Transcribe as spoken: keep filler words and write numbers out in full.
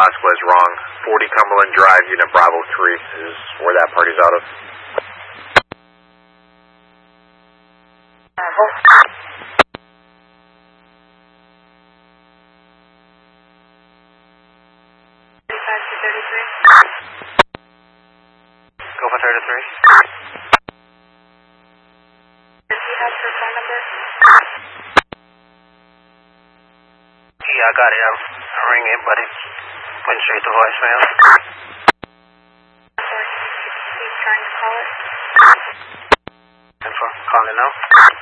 Velasquez wrong. forty Cumberland Drive, Unit Bravo three is where that party's out of. Bravo. thirty-five to thirty-three. Go for thirty-three. Does he have her phone number? Yeah, I got it. I'm, I'm ringing it, but it's went straight to voicemail. Or he's trying to call it? And for calling now?